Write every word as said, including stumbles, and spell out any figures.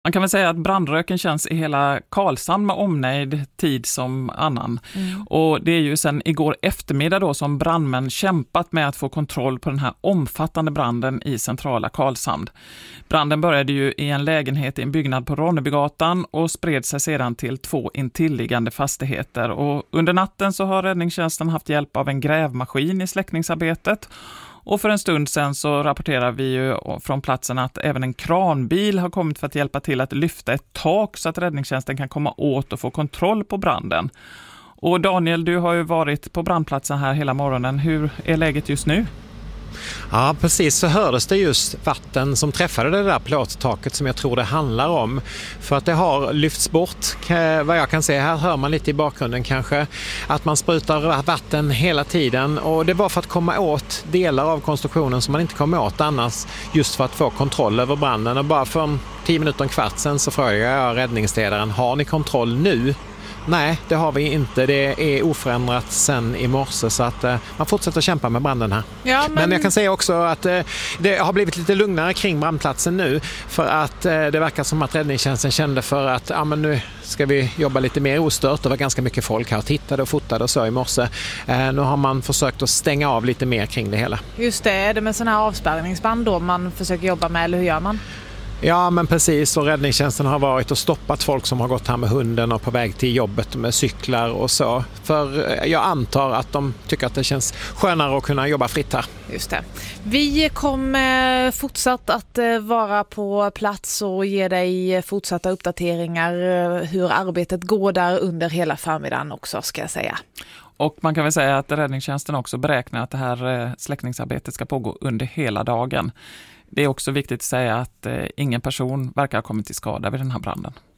Man kan väl säga att brandröken känns i hela Karlshamn med omnejd tid som annan. Mm. Och det är ju sedan igår eftermiddag då som brandmän kämpat med att få kontroll på den här omfattande branden i centrala Karlshamn. Branden började ju i en lägenhet i en byggnad på Ronnebygatan och spred sig sedan till två intilliggande fastigheter. Och under natten så har räddningstjänsten haft hjälp av en grävmaskin i släckningsarbetet. Och för en stund sedan så rapporterar vi ju från platsen att även en kranbil har kommit för att hjälpa till att lyfta ett tak så att räddningstjänsten kan komma åt och få kontroll på branden. Och Daniel, du har ju varit på brandplatsen här hela morgonen. Hur är läget just nu? Ja, precis, så hördes det just vatten som träffade det där plåttaket som jag tror det handlar om. För att det har lyfts bort, vad jag kan se, här hör man lite i bakgrunden kanske, att man sprutar vatten hela tiden. Och det var för att komma åt delar av konstruktionen som man inte kom åt annars, just för att få kontroll över branden. Och bara för tio minuter, en kvart sedan så frågade jag räddningsledaren, har ni kontroll nu? Nej, det har vi inte. Det är oförändrat sen i morse så att eh, man fortsätter kämpa med branden här. Ja, men... men jag kan säga också att eh, det har blivit lite lugnare kring brandplatsen nu för att eh, det verkar som att räddningstjänsten kände för att ja, men nu ska vi jobba lite mer ostört. Det var ganska mycket folk här och tittade och fotade och så i morse. Eh, nu har man försökt att stänga av lite mer kring det hela. Just det, är det med sådana här avspärrningsband då man försöker jobba med, eller hur gör man? Ja, men precis. Och räddningstjänsten har varit och stoppat folk som har gått här med hunden och på väg till jobbet med cyklar och så. För jag antar att de tycker att det känns skönare att kunna jobba fritt här. Just det. Vi kommer fortsatt att vara på plats och ge dig fortsatta uppdateringar hur arbetet går där under hela förmiddagen också, ska jag säga. Och man kan väl säga att räddningstjänsten också beräknar att det här släckningsarbetet ska pågå under hela dagen. Det är också viktigt att säga att ingen person verkar ha kommit till skada vid den här branden.